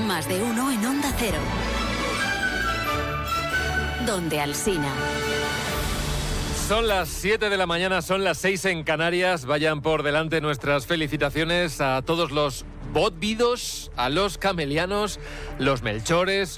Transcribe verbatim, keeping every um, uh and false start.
Más de uno en Onda Cero. Donde Alsina. Son las siete de la mañana, son las seis en Canarias. Vayan por delante nuestras felicitaciones a todos los bótvidos, a los camelianos, los melchores,